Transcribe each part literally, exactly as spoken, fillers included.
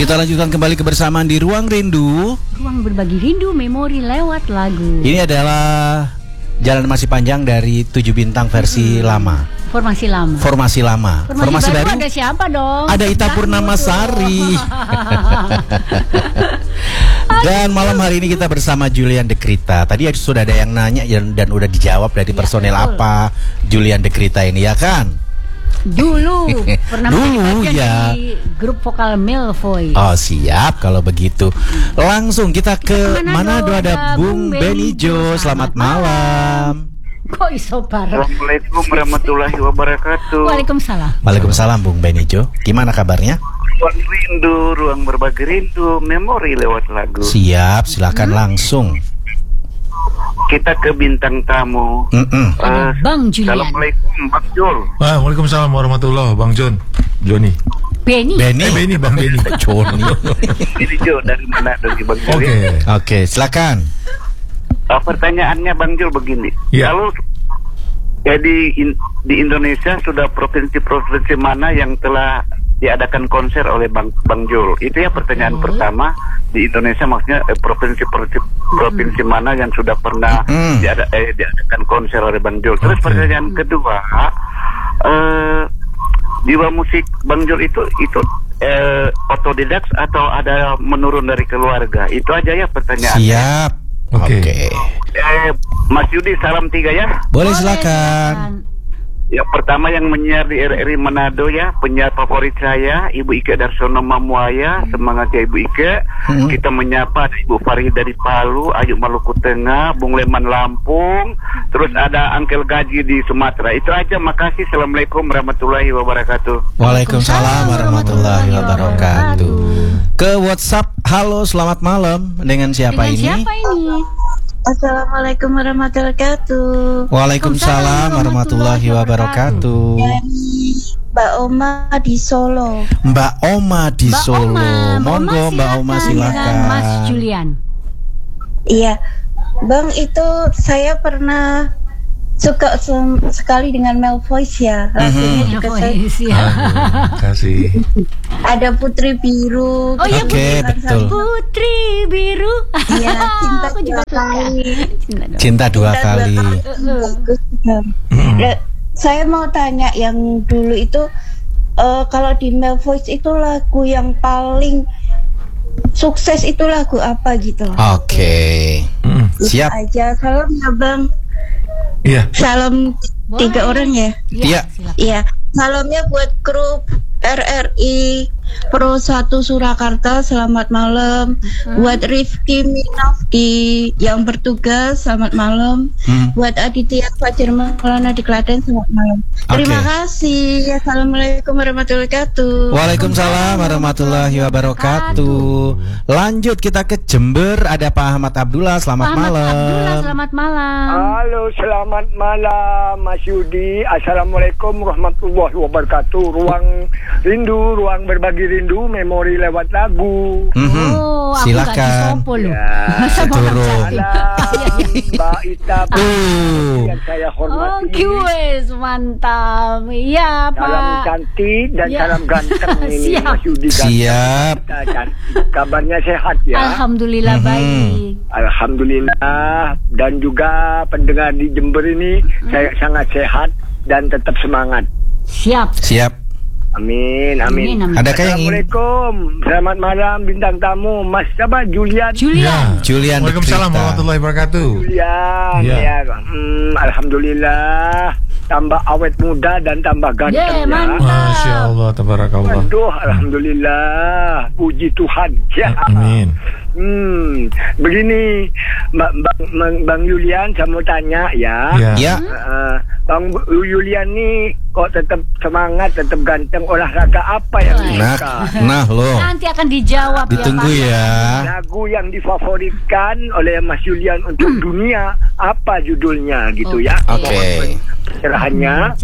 Kita lanjutkan kembali kebersamaan di Ruang Rindu. Ruang berbagi rindu, memori lewat lagu. Ini adalah Jalan Masih Panjang dari tujuh bintang versi hmm. lama. Formasi lama. Formasi lama. Formasi, Formasi baru, baru ada siapa dong? Ada Ita Purnamasari. Dan malam hari ini kita bersama Julian Dekrita. Tadi sudah ada yang nanya dan udah dijawab dari personel ya, apa Julian Dekrita ini, ya kan? Dulu pernah Dulu ya di grup vokal Male Voice. Oh siap kalau begitu. Langsung kita ke Manado, ada, ada Bung Benijo. Selamat malam. Kok iso bareng? Assalamualaikum warahmatullahi wabarakatuh. Waalaikumsalam. Waalaikumsalam Bung Benijo. Gimana kabarnya? Ruang rindu, ruang berbagi rindu, memori lewat lagu. Siap, silakan hmm. langsung. Kita ke bintang tamu. Mm-mm. Uh, Bang Julian. Assalamualaikum Bang Jul. Ah, Waalaikumsalam warahmatullahi Bang John. Joni. Beni. Beni. Eh, Beni Bang Beni. Joni. Ini Jo dari mana dari Bang Jul? Oke. Okay. Oke, okay, silakan. Uh, pertanyaannya Bang Jul begini. Ya. Kalau ya di in, di Indonesia sudah provinsi-provinsi mana yang telah diadakan konser oleh Bang Bang Jul? Itu ya pertanyaan hmm. pertama. Di Indonesia maksudnya eh, provinsi provinsi, provinsi mana yang sudah pernah hmm. diada, eh, diadakan konser oleh Bang Jul. Terus okay. pertanyaan kedua, eh, jiwa musik Bang Jul itu itu eh, otodidak atau ada menurun dari keluarga? Itu aja ya pertanyaannya. Siap. Oke. Okay. Okay. Eh, Mas Yudi, salam tiga ya. Boleh, silakan. Yang pertama yang menyiar di R R I Manado ya, penyiar favorit saya Ibu Ike Darsono Mamuaya. Semangat ya Ibu Ike. hmm. Kita menyapa ada Ibu Farid dari Palu, Ayu Maluku Tengah, Bung Leman Lampung, terus ada Angkel Gaji di Sumatera. Itu aja, makasih. Assalamualaikum warahmatullahi wabarakatuh. Waalaikumsalam warahmatullahi wabarakatuh. Ke WhatsApp, halo selamat malam. Dengan siapa Dengan ini? siapa ini? Assalamualaikum warahmatullahi wabarakatuh. Waalaikumsalam warahmatullahi wabarakatuh. Mbak Oma di Solo. Mbak Oma di Mbak Solo. Oma, Monggo Mbak Oma silakan. Mas Julian. Iya, Bang, itu saya pernah suka sekali dengan Male Voice ya. Lagunya juga saya. Ya. Kasih. Ada Putri Biru. Oh iya, okay, betul. Putri Biru. Iya, cinta Aku juga dua kali. Cinta dua Cinta kali. Dua kali. Saya mau tanya yang dulu itu uh, kalau di Male Voice itu lagu yang paling sukses itu lagu apa gitu? Oke. Okay. Mm. Siap. Aja. Salam ya Bang. Iya. Salam Boleh. tiga orang ya. Iya. Iya. Salamnya buat grup R R I Pro satu Surakarta, selamat malam. Hmm. Buat Rifki Minafki yang bertugas, selamat malam. Hmm. Buat Aditya Fajar Maulana di Klaten, selamat malam. Okay. Terima kasih. Assalamualaikum warahmatullahi wabarakatuh. Waalaikumsalam warahmatullahi wabarakatuh. Lanjut kita ke Jember, ada Pak Ahmad Abdullah, selamat Pak Ahmad malam. Abdullah, selamat malam. Halo, selamat malam Mas Yudi. Assalamualaikum warahmatullahi wabarakatuh. Ruang rindu, ruang berbagi rindu, memori lewat lagu. Mm-hmm. Oh, aku silakan. Ya, Turun. Mbak Ita uh. yang saya hormati. Oh, kuis mantap. Iya, Pak. Salam cantik dan ya. salam ganteng ini Siap. Mas Yudi. Siap. Kabarnya sehat ya. Alhamdulillah mm-hmm. baik. Alhamdulillah, dan juga pendengar di Jember ini mm. saya sangat sehat dan tetap semangat. Siap. Siap. Amin, amin. amin, amin. Adakah yang ingin? Assalamualaikum, selamat malam bintang tamu, Mas siapa? Julian. Julian. Ya. Julian. Waalaikumsalam warahmatullahi wabarakatuh. Julian, ya. ya. Hmm, Alhamdulillah, tambah awet muda dan tambah Yeah, ganteng ya. Masya Allah, tabarakallah. Aduh, alhamdulillah, puji Tuhan. Ya. Amin. Hmm, begini, Bang, Bang, Bang Julian, saya mau tanya ya. Ya. Ya. Uh, Bang Julian nih kok tetap semangat, tetap ganteng, olahraga apa yang Nah, disuka? nah loh. Nanti akan dijawab. Ditunggu ya. Lagu yang difavoritkan oleh Mas Julian untuk dunia apa judulnya gitu ya? Oke. Okay. Pencerahannya.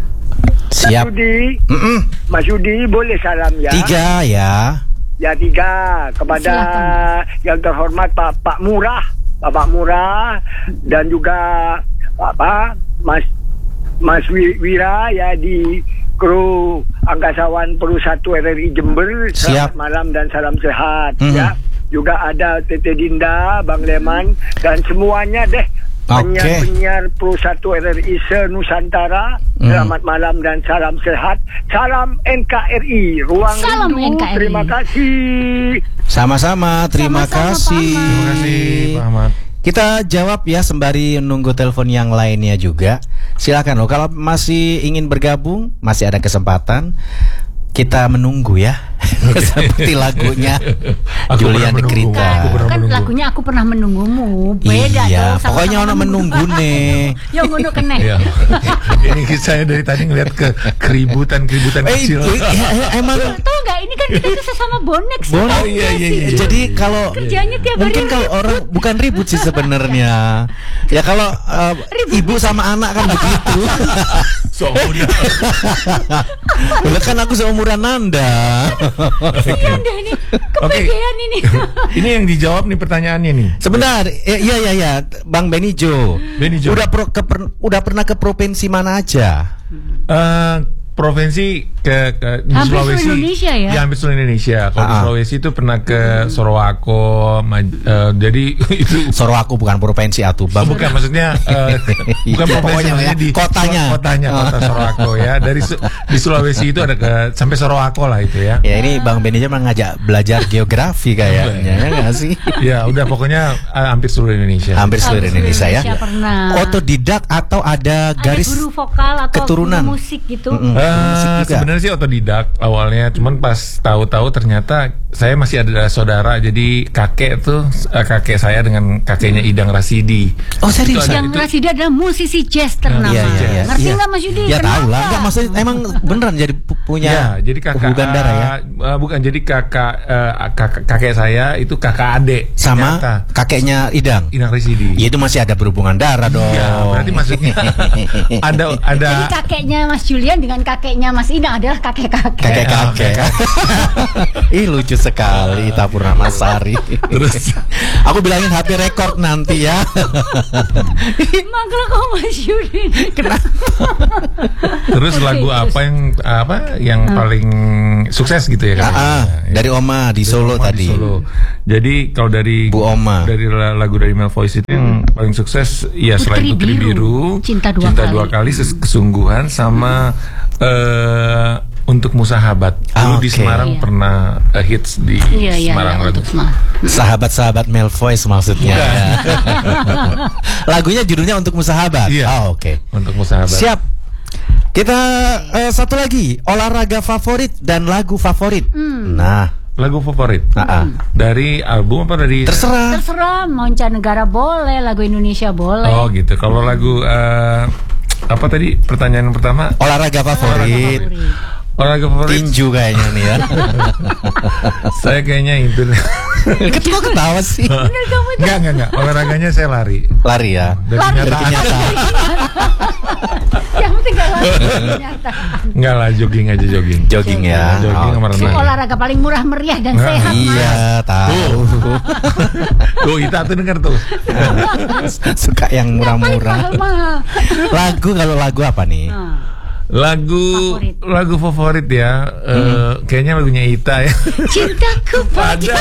Siap. Mas Yudi, Mm-mm. Mas Yudi boleh salam ya? Tiga ya. Ya tiga kepada Silakan. Yang terhormat Pak Pak Murah, Bapak Murah, dan juga apa Mas Mas Wira ya di kru angkasawan Peru satu R R I Jember. Siap. Selamat malam dan salam sehat. Mhm. Ya. Juga ada Tete Dinda, Bang Leman, dan semuanya deh. Oke. Penyiar-penyiar Pro satu R R I se-Nusantara. Hmm. Selamat malam dan salam sehat. Salam N K R I. Ruang Salam Rindu. N K R I. Terima kasih. Sama-sama, terima Sama-sama, kasih. Pak Ahmad. Terima kasih Pak Ahmad. Kita jawab ya sembari menunggu telepon yang lainnya juga. Silakan loh, kalau masih ingin bergabung, masih ada kesempatan. Kita menunggu ya. Seperti lagunya Aku Julian pernah de menunggu. Grita. Aku pernah Kan menunggu. lagunya aku pernah menunggumu. Beda Iya, dong. sama-sama pokoknya ono menunggu nih. Yang ngono keneh. Iya. Ini saya dari tadi ngeliat ke keributan-keributan Eh, kecil. itu, ya, ya, emang Tahu nggak ini kan kita tuh sesama bonek. Bonek. Oh, iya, iya, iya. Jadi kalau Kerjanya tiap hari mungkin kalau orang bukan ribut sih sebenarnya. Ya kalau uh, ibu sama anak kan begitu. So, udah. Lah kan aku seumuran Anda. Kasihan deh ini. Kepedean ini. Ini yang dijawab nih pertanyaannya nih. Sebentar, eh, iya iya iya, Bang Benijo. Benijo. Udah pro, ke, per- udah pernah ke provinsi mana aja? Eh, provinsi ke, ke di Hampir seluruh Sulawesi. Indonesia ya? hampir seluruh Indonesia. Kalau di Ah. Sulawesi itu pernah ke Sorowako. Maj- eh, jadi itu Sorowako bukan provinsi atuh, Oh, Bang. bukan maksudnya eh, bukan Iya, provinsi pokoknya maksudnya ya, di kotanya. kotanya kota Sorowako ya. Dari Su- di Sulawesi itu ada ke sampai Sorowako lah itu ya. Ya ini Bang Benijo mengajak belajar geografi kayaknya, ya nggak sih? Ya udah pokoknya eh, hampir seluruh Indonesia. Hampir seluruh Hampir Indonesia ya. Indonesia pernah. Otodidak atau ada Ada garis guru vokal atau keturunan? guru musik gitu. Mm-mm. Eh, Musik juga. sebenarnya sih otodidak awalnya, cuman pas tahu-tahu ternyata saya masih ada saudara, jadi kakek tuh eh, kakek saya dengan kakeknya Idang Rasidi. Oh serius? Itu ada- Yang itu- Rasidi adalah musisi jazz ternama. Iya, iya, iya. Ngerti Iya. nggak Mas Yudi? Ya tahu lah, Kenapa? enggak maksudnya emang beneran jadi pu- punya Ya, jadi kakak hubungan darah ya. eh, bukan jadi kakak eh, kakak kakek saya itu kakak adik Sama ternyata. kakeknya Idang. Idang Rasidi. Ya itu masih ada berhubungan darah dong. Iya, berarti maksudnya ada ada Jadi kakeknya Mas Julian dengan kakeknya Mas Idang adalah kakek-kakek. Kakek-kakek. Ih lucu sekali Ita Purnamasari. Terus Aku bilangin H P record nanti ya. Makanya kok Mas Yudi. terus Oke, lagu terus. apa yang apa yang paling sukses gitu ya Ah, katanya? ah, Ya. dari Oma di Dari Solo Oma di tadi. Solo. Jadi kalau dari Bu Oma. dari la- lagu dari Mel Voice itu yang paling sukses ya Putri selain Putri Biru, Biru, Cinta Dua Kali. kali, Ses- Kesungguhan sama eh, Untuk Musahabat. Dulu Ah, di oke. Semarang Iya. pernah eh, hits di Iya, iya, Semarang iya, lagu. untuk semua. Sahabat-sahabat Mel Voice maksudnya. Lagunya judulnya Untuk Musahabat. Iya. Oh, oke. Untuk Musahabat. Siap. Kita eh, satu lagi, olahraga favorit dan lagu favorit. Hmm. Nah, Lagu favorit ah, ah. dari album apa dari terserah. Terserah, mancanegara boleh, lagu Indonesia boleh. Oh gitu. Kalau lagu eh, apa tadi pertanyaan pertama? Olahraga favorit. Olahraga favorit. Tinju kayaknya nih ya. Saya kayaknya itu. Ketawa ketawa sih. Enggak, enggak, enggak. Olahraganya saya lari. Lari ya. Dari Lari. Dari kenyataan. kenyataan. Yang penting gak lari kenyataan. Enggak lah, jogging aja jogging. Jogging ya. Jogging sama Oke. renang. Olahraga paling murah meriah dan Nah, sehat. Iya, tahu. Tuh, Ita tuh denger tuh. Suka yang murah-murah. Mahal-mahal. Lagu kalau lagu apa nih? Nah, Lagu Favorit. lagu favorit ya. eh, kayaknya lagunya Ita ya. cintaku pada.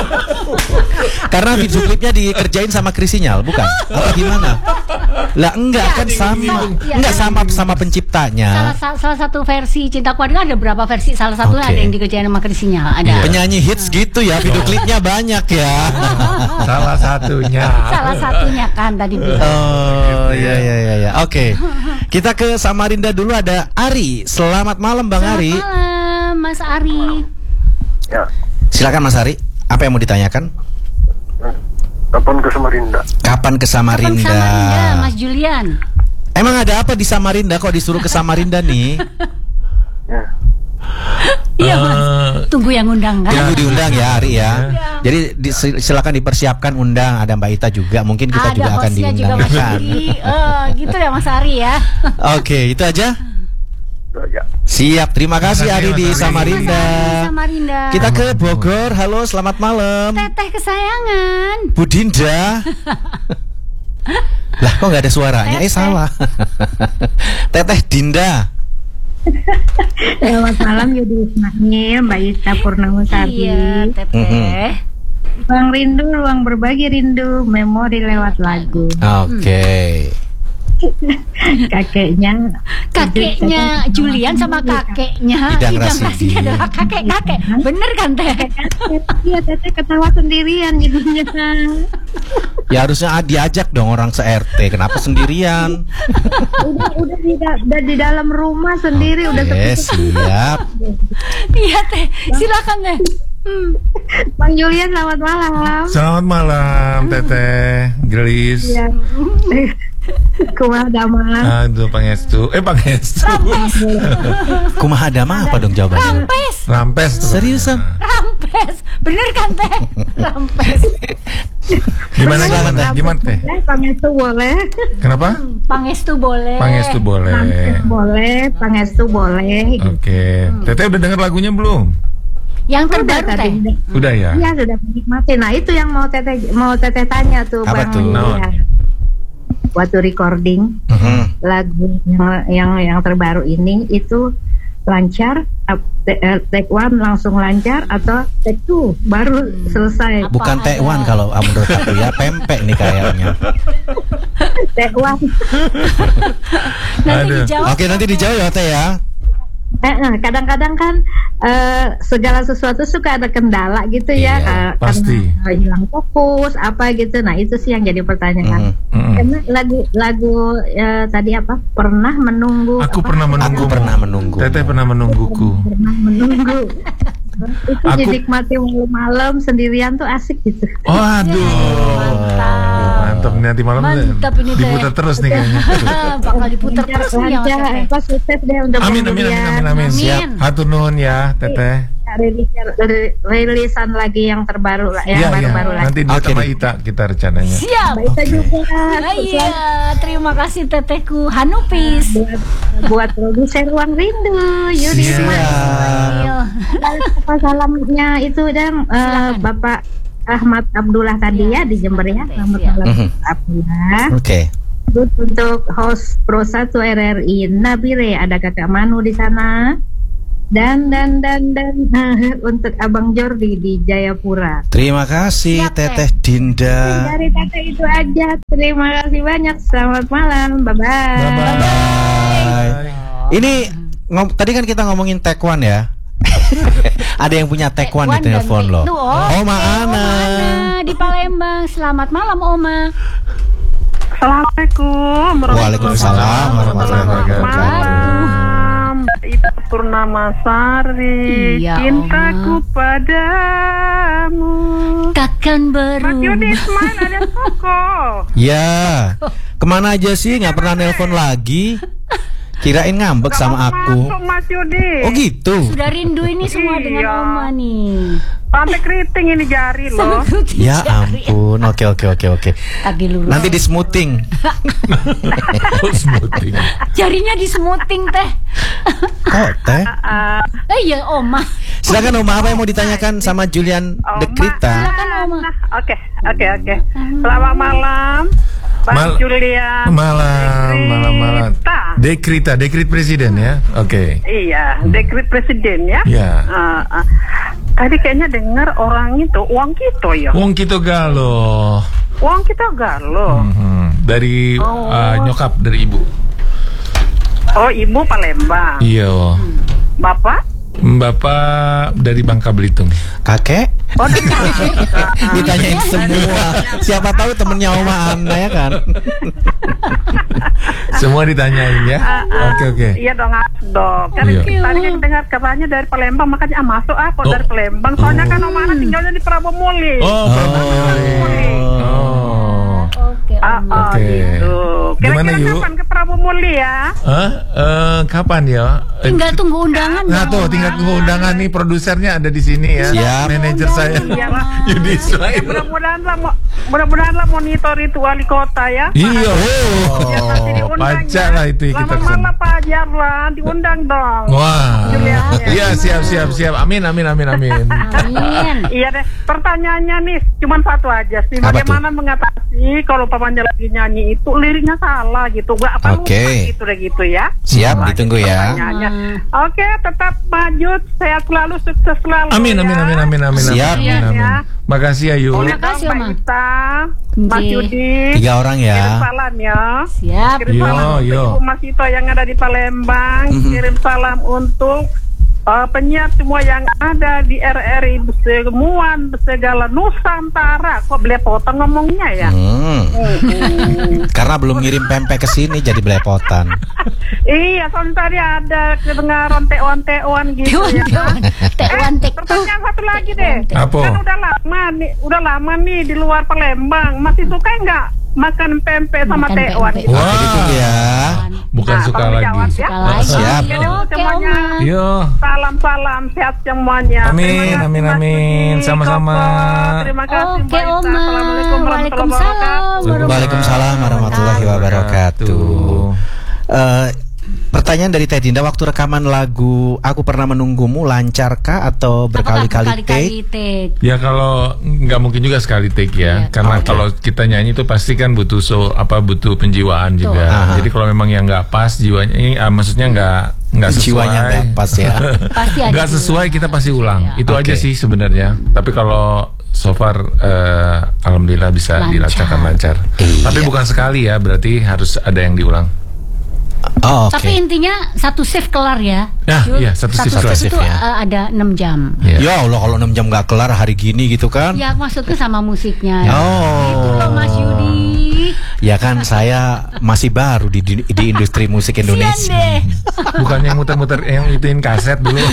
Karena video klipnya dikerjain sama Krisinyal, bukan? Apa gimana? Lah enggak kan sama. Iya. Enggak sama sama Salah, penciptanya. sa- salah satu versi Cintaku Ada ada berapa versi? Salah satunya Oke. ada yang dikerjain sama Krisinyal. Ada. Penyanyi hits gitu ya, video klipnya banyak ya. Salah satunya. Salah satunya kan tadi bilang. Oh iya iya iya iya. Oke. Kita ke Samarinda dulu, ada Ari. Selamat malam Bang Selamat Ari. malam Mas Ari. Ya, Silakan Mas Ari. Apa yang mau ditanyakan? kapan ke Samarinda? Kapan ke Kapan Samarinda? Samarinda, Mas Julian? Emang ada apa di Samarinda kok disuruh ke Samarinda nih? Ya. Iya Mas. Eh, Tunggu yang undang kan? Tunggu diundang ya Ari ya. Jadi di- silakan dipersiapkan undang, ada Mbak Ita juga, mungkin kita ada juga akan hostnya juga diundang Mas kan. Yudi. Eh, gitu ya Mas Ari ya. Oke, itu aja. Oh, ya. Siap, terima kasih Terima kasih, Ari di Mas Ari. Samarinda. Mas Ari, Samarinda. Kita ke Bogor. Halo, selamat malam. Teteh kesayangan. Bu Dinda. Lah kok nggak ada suaranya? Eh Teteh. salah. Teteh Dinda. Selamat malam Yudi Ismail, Mbak Ita Purnamasari. Iya, Teteh. Ruang rindu, ruang berbagi rindu, memori lewat lagu. Oke. Kakeknya, Kakeknya Julian sama kakeknya Idang Idang Rasidi. Rasidi adalah kakek-kakek. Bener kan, Teh? Iya, Teteh ketawa sendirian jadinya. Ya harusnya diajak dong orang se-R T. Kenapa sendirian? Udah, udah di, da- udah di dalam rumah sendiri, udah Oke, sepi. siap. Iya, Teh. Silakan, Teh. Hmm. Bang Julian, selamat malam. Selamat malam, Teteh, Gelis. Ya. Kumaha damang. Aduh, Pangestu. Eh, Pangestu. Kumaha dama apa dong jawabannya? Rampes. Rampes. tuh. Seriusan? Rampes. Bener kan, Teh? Rampes. Gimana gimana Teh? Gimana Teh? Eh, Pangestu boleh. Kenapa? Pangestu boleh. Pangestu boleh. Boleh, Pangestu boleh. Oke. Teteh udah denger lagunya belum? Yang Udah terbaru, tadi. Teh. Udah ya? Iya, sudah menikmati. Nah, itu yang mau teteh mau teteh tanya tuh, Apa Bang tuh? Julian. Waktu recording Mhm. lagu yang yang yang terbaru ini itu lancar, ap- te- eh, take one langsung lancar atau take two baru selesai. Apa Bukan ada? T1 kalau menurut aku ya, pempek nih kayaknya. Take one. Nanti Aduh. dijawab. Oke, nanti dijawab ya Teh ya. Eh, eh, kadang-kadang kan eh, segala sesuatu suka ada kendala gitu ya, Iya, eh, pasti. karena hilang fokus apa gitu. Nah, itu sih yang jadi pertanyaan. Mhm. Mm-mm. Karena lagu lagu eh, tadi apa? Pernah menunggu. Aku apa? pernah menunggu. Aku pernah menunggu. Teteh pernah menungguku. Pernah menunggu. Itu Aku- dinikmati malam-malam sendirian tuh asik gitu. Oh, aduh. Mantap. Mantap nih, nanti malam Mantap ini, Teh. diputar terus nih kayaknya. Bakal diputar terus nih sama Lancar, Teteh. apa sukses deh untuk Amin amin amin amin amin. Amin. Siap. Hatur nuhun ya, Teteh. Rilis, rilisan lagi yang terbaru lah, yang Iya, iya. baru-baru lagi. Nanti di Oke sama deh. Ita kita rencananya. Siap. Mbak Ita juga Ah, iya, terima kasih Tetehku Hanupis. buat buat produser Ruang Rindu Yudi Siap. Ayo. apa salamnya itu dan eh, Silakan. Bapak Ahmad Abdullah tadi ya di Jember ya. Selamat Siap. malam Mhm. Abdullah. Oke. Terus untuk host Pro satu R R I Nabire, ada Kakak Manu di sana. Dan dan dan dan untuk Abang Jordi di Jayapura. Terima kasih Siap, Teh. Teteh Dinda. Dari Teteh itu aja. Terima kasih banyak. Selamat malam. Bye bye. Bye. Ini ngom- tadi kan kita ngomongin Taekwondo ya. Ada yang punya Taekwondo di Taekwondo dan telepon loh. Taekwondo. Oh, Oma Ana. Ana di Palembang. Selamat malam, Oma. Assalamualaikum. Waalaikumsalam warahmatullahi wabarakatuh. Malam. Itu Purnamasari. Iya, Cintaku Oma. padamu. Takkan Mas Yudi berubah. Ismail ada Koko. Ya, kemana aja sih? Nggak pernah nelpon lagi. Kirain ngambek sama aku. Masuk Mas Yudi. Oh gitu. Sudah rindu ini semua dengan Iya. Oma nih. Sampai keriting ini jari loh. Ya ampun. Oke oke oke oke. Tadi lurus. Nanti di smoothing. Oh, smoothing. Jarinya disemuting, Teh. Kok Teh? Ah, Eh iya, Oma. Silakan Oma, apa yang mau ditanyakan sama Julian Oma. Dekrita? Silakan, Oma. nah, Oke, oke, oke. Selamat malam. Bang Mal- Julian. Malam, malam, malam. Dekrita. Dekrita, dekrit presiden ya. Oke. Iya, dekret presiden ya. Ya. Ah, ah. Tadi kayaknya dengar orang itu uang kita ya. Wong kita galo. Uang kita galau. Mhm. Dari Oh. uh, nyokap dari ibu. Oh, ibu Palembang. Iya. Bapak? Bapak dari Bangka Belitung. Kakek? Oh, di Palembang. Ditanyain semua. Siapa tahu temennya Oma Ana ya kan? Semua ditanyain ya. Oke oke. Iya dong, ah, dong. Kan Iya. tadi kan dengar kabarnya dari Palembang, makanya ah, masuk ah kok Oh. dari Palembang. Soalnya kan Om Ana tinggalnya di Prabomuli. Oh, Oh. oh. Oke, Ah, Oma. ah, Oke. gitu. Gimana, Kira-kira Yu? kapan ke Prabomuli ya? Hah? Eh, kapan ya? Eh, Tinggal tunggu undangan. Nah ya, tuh, Oma. tinggal tunggu undangan nih, produsernya ada di sini ya. Siap. Manajer saya. Iya lah. Yudi Ya, Ismail. mudah-mudahan lah, mo- mudah-mudahan lah monitor itu wali kota ya. Iya. Biar nanti Oh, diundang pajak ya. lah itu kita Selamat kesana. malam Pak Jarlan, diundang dong. Wah. Julian, ya. Iya, siap siap siap. Amin amin amin amin. Amin. Iya deh, pertanyaannya nih cuma satu aja sih. Apa Bagaimana mengatasi kalau Paman semuanya lagi nyanyi itu liriknya salah gitu, gak apa Oke. gitu deh gitu ya. Siap, Wah, ditunggu ya. pertanyaannya. Oke, tetap maju, sehat selalu, sukses selalu. Amin amin ya. amin amin amin. Siap. Amin, amin. Ya. Makasih ya Yu. Boleh Terima kasih, dong, Oma. Mbak Ita, Mas Oke. Yudi. Tiga orang Kirim ya. salam ya. Siap. Kirim Yo, salam untuk yo. Ibu Mas Ito yang ada di Palembang. Mhm. Kirim salam untuk uh, penyiar semua yang ada di R R I semua segala Nusantara. Kok belepotan ngomongnya ya? Hmm. Hmm. Karena belum ngirim pempek ke sini jadi belepotan. Iya, soalnya tadi ada kedengaran tewan-tewan gitu ya. Tewan-tewan. Tewan Eh, TikTok. pertanyaan satu lagi deh. Apa? Kan udah lama nih, udah lama nih di luar Palembang. Masih suka nggak makan pempek sama Makan tewan? pempek. Wah, Wah. ditunggu ya. Bukan Nah, suka tolong lagi. dijawab ya. Suka lagi. Siap. Oke, Semuanya. Oma. Yo. Salam-salam sehat semuanya. Amin, Terima kasih, amin, Mas amin. Budi, Sama-sama. Koko. Terima kasih, Oke, Mbak Ita. Oma. Assalamualaikum warahmatullahi wabarakatuh. Waalaikumsalam warahmatullahi wabarakatuh. Eh, pertanyaan dari Teh Dinda, waktu rekaman lagu Aku Pernah Menunggumu lancarkah atau berkali-kali take? take? Ya kalau nggak mungkin juga sekali take ya, Iya. karena Oke. kalau kita nyanyi itu pasti kan butuh so apa butuh penjiwaan juga. Aha. Jadi kalau memang yang nggak pas jiwanya, ini ah, maksudnya nggak nggak sesuai, Jiwanya nggak pas ya. Pasti ada nggak dulu. sesuai kita pasti ulang. Iya. Itu Oke. aja sih sebenarnya. Tapi kalau so far eh, alhamdulillah bisa Lancar. dilancarkan lancar. Iya. Tapi bukan sekali ya, berarti harus ada yang diulang. Oh, oke. Tapi intinya satu shift kelar ya. Ya, Jul. iya, satu shift shift kelar. itu Ya. uh, ada enam jam. Ya. Ya Allah, kalau enam jam nggak kelar hari gini gitu kan? Ya maksudnya sama musiknya. Oh. Itu loh Mas Yudi. Ya kan saya masih baru di, di, di industri musik Sian Indonesia. deh. Bukan yang muter-muter yang ituin kaset dulu.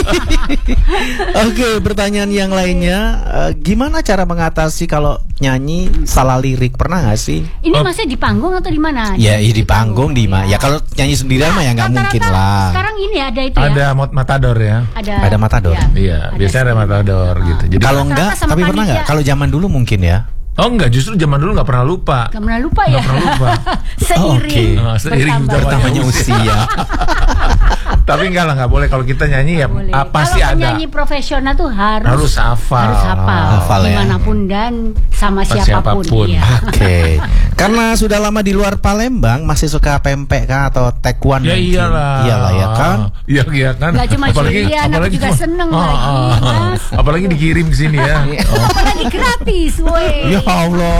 Oke, pertanyaan yang lainnya, eh, gimana cara mengatasi kalau nyanyi salah lirik? Pernah nggak sih? Ini Oh. masih di panggung atau di mana? Ya, iya di panggung di mana? Ya kalau nyanyi sendirian mah ya nggak Rata-rata mungkin lah. Sekarang ini ada itu ya. Ada mot matador ya. Ada. Ada matador. Ya, Iya, biasanya ada matador gitu. Jadi Kalau Rata-rata enggak, sama tapi pernah panitia. nggak? Kalau zaman dulu mungkin ya. oh enggak, justru zaman dulu nggak pernah lupa. Gak pernah lupa ya. Nggak pernah lupa. Seiring. Oke. Ah, seiring bertambah. Bertambahnya usia. Tapi enggak lah, nggak boleh kalau kita nyanyi ya Boleh. ah, pasti Kalau ada. penyanyi profesional tuh harus Harus hafal. harus hafal, Hafal ya. dimanapun dan sama Sama siapapun. siapapun. Iya. Oke. Karena sudah lama di luar Palembang, masih suka pempek kah atau taekwondo? Ya mungkin? iyalah. Iyalah ya kan? Iya iya kan. Nggak cuma Julian, aku juga cuma- seneng Ah, lagi, ah, ah. Mas. Apalagi dikirim ke sini ya. Apalagi gratis, woi. Ya Allah.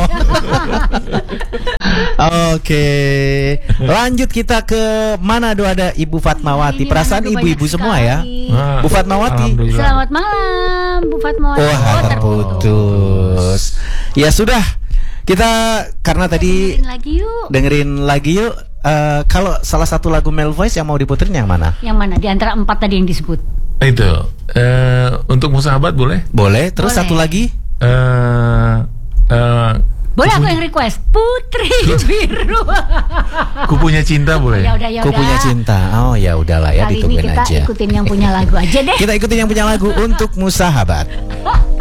Oke. Lanjut kita ke Manado, ada Ibu Fatmawati. Ini Perasaan Manado ibu-ibu banyak semua ya. sekali. Ah, Bu Fatmawati. alhamdulillah. Selamat malam, Bu Fatmawati. Wah, Oh, terputus. Ya sudah. Kita karena tadi Dengerin lagi yuk. dengerin lagi yuk. Eh, kalau salah satu lagu Male Voice yang mau diputerin yang mana? Yang mana? Di antara empat tadi yang disebut. Itu eh, untuk musahabat boleh? Boleh. Terus Boleh. satu lagi? Eh eh, Boleh aku yang request Putri Biru. ku punya cinta boleh? Ya udah ya Ku udah. punya cinta. Oh ya udahlah ya, Kali ini ditungguin kita aja. ikutin yang punya lagu aja deh. Kita ikutin yang punya lagu untuk Musahabat.